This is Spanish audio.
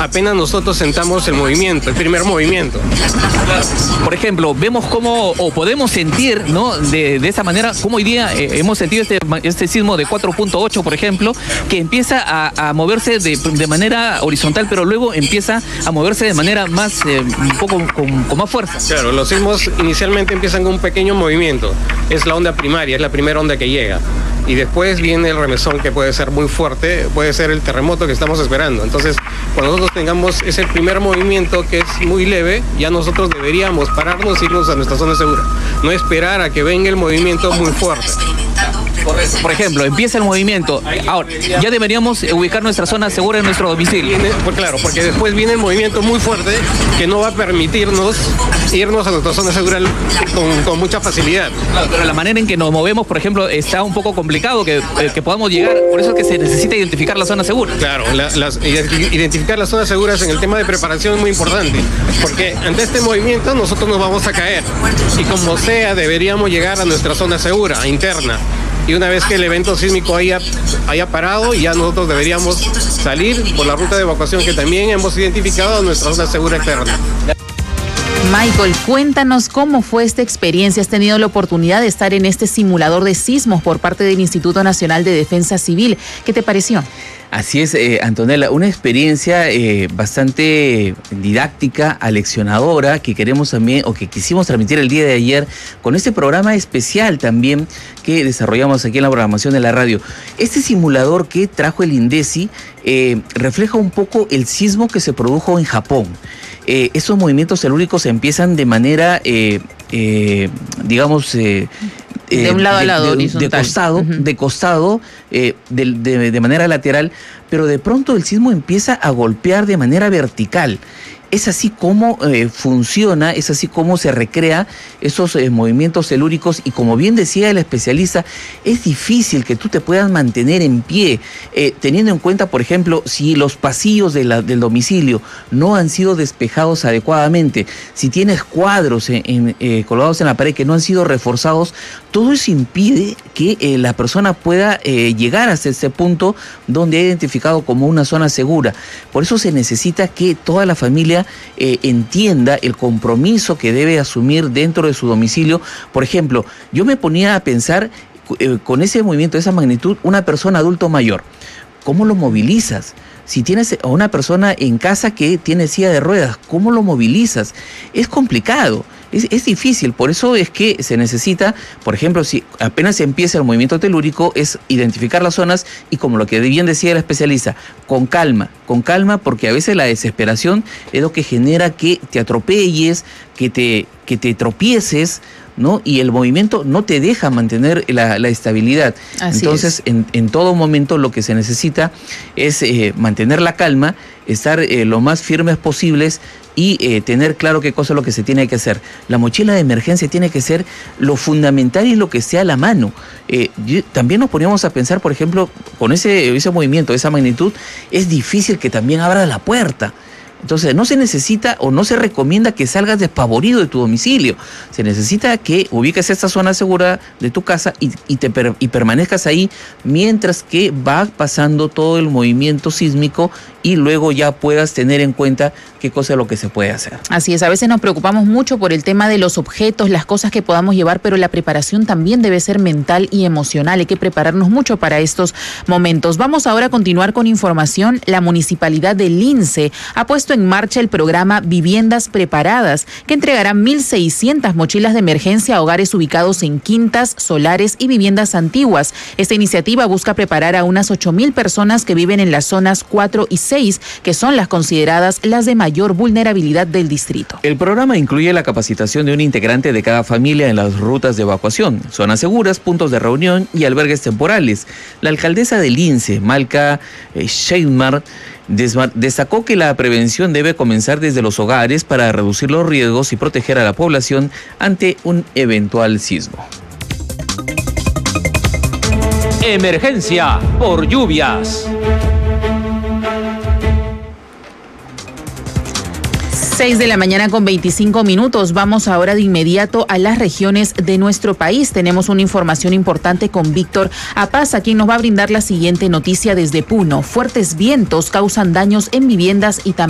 apenas nosotros sentamos el movimiento, el primer movimiento. Por ejemplo, vemos cómo, o podemos sentir, ¿no? De esa manera, cómo hoy día hemos sentido este sismo de 4.8, por ejemplo, que empieza a moverse de manera horizontal, pero luego empieza a moverse de manera más, un poco con más fuerza. Claro, los sismos inicialmente empiezan con un pequeño movimiento. Es la onda primaria, es la primera onda que llega. Y después viene el remesón, que puede ser muy fuerte, puede ser el terremoto que estamos esperando. Entonces, cuando nosotros tengamos ese primer movimiento que es muy leve, ya nosotros deberíamos pararnos e irnos a nuestra zona segura. No esperar a que venga el movimiento muy fuerte. Por ejemplo, empieza el movimiento. Ahora, ya deberíamos ubicar nuestra zona segura en nuestro domicilio. Pues claro, porque después viene el movimiento muy fuerte que no va a permitirnos irnos a nuestra zona segura con mucha facilidad. Claro, pero la manera en que nos movemos, por ejemplo, está un poco complicado que podamos llegar. Por eso es que se necesita identificar la zona segura. Claro, identificar las zonas seguras en el tema de preparación es muy importante, porque ante este movimiento nosotros nos vamos a caer y como sea deberíamos llegar a nuestra zona segura, interna. Y una vez que el evento sísmico haya parado, ya nosotros deberíamos salir por la ruta de evacuación que también hemos identificado a nuestra zona segura externa. Michael, cuéntanos cómo fue esta experiencia. ¿Has tenido la oportunidad de estar en este simulador de sismos por parte del Instituto Nacional de Defensa Civil? ¿Qué te pareció? Así es, Antonella, una experiencia bastante didáctica, aleccionadora, que queremos también, o que quisimos transmitir el día de ayer con este programa especial también que desarrollamos aquí en la programación de la radio. Este simulador que trajo el INDECI refleja un poco el sismo que se produjo en Japón. Esos movimientos telúricos empiezan de manera, digamos... de un lado a lado, horizontal. De costado, de manera lateral, pero de pronto el sismo empieza a golpear de manera vertical. Es así como funciona, es así como se recrea esos movimientos telúricos y como bien decía el especialista, es difícil que tú te puedas mantener en pie, teniendo en cuenta, por ejemplo, si los pasillos del domicilio no han sido despejados adecuadamente, si tienes cuadros colgados en la pared que no han sido reforzados, todo eso impide que la persona pueda llegar hasta ese punto donde ha identificado como una zona segura. Por eso se necesita que toda la familia entienda el compromiso que debe asumir dentro de su domicilio. Por ejemplo, yo me ponía a pensar con ese movimiento, esa magnitud, una persona adulto mayor, ¿cómo lo movilizas? Si tienes a una persona en casa que tiene silla de ruedas, ¿cómo lo movilizas? Es complicado. Es difícil, por eso es que se necesita, por ejemplo, si apenas empieza el movimiento telúrico, es identificar las zonas y como lo que bien decía el especialista, con calma, porque a veces la desesperación es lo que genera que te atropelles, que te tropieces, ¿no? Y el movimiento no te deja mantener la estabilidad. Entonces, en todo momento lo que se necesita es mantener la calma, estar lo más firmes posibles y tener claro qué cosa es lo que se tiene que hacer. La mochila de emergencia tiene que ser lo fundamental y lo que esté a la mano. También nos poníamos a pensar, por ejemplo, con ese movimiento, esa magnitud, es difícil que también abra la puerta. Entonces no se necesita o no se recomienda que salgas despavorido de tu domicilio. Se necesita que ubiques esta zona segura de tu casa y permanezcas ahí mientras que va pasando todo el movimiento sísmico y luego ya puedas tener en cuenta qué cosa es lo que se puede hacer. Así es, a veces nos preocupamos mucho por el tema de los objetos, las cosas que podamos llevar, pero la preparación también debe ser mental y emocional. Hay que prepararnos mucho para estos momentos. Vamos ahora a continuar con información. La Municipalidad de Lince ha puesto en marcha el programa Viviendas Preparadas, que entregará 1.600 mochilas de emergencia a hogares ubicados en quintas, solares y viviendas antiguas. Esta iniciativa busca preparar a unas 8.000 personas que viven en las zonas 4 y 6, que son las consideradas las de mayor vulnerabilidad del distrito. El programa incluye la capacitación de un integrante de cada familia en las rutas de evacuación, zonas seguras, puntos de reunión y albergues temporales. La alcaldesa de Lince, Malca Sheidmar, destacó que la prevención debe comenzar desde los hogares para reducir los riesgos y proteger a la población ante un eventual sismo. Emergencia por lluvias. 6 de la mañana con 25 minutos. Vamos ahora de inmediato a las regiones de nuestro país. Tenemos una información importante con Víctor Apaza, quien nos va a brindar la siguiente noticia desde Puno. Fuertes vientos causan daños en viviendas y también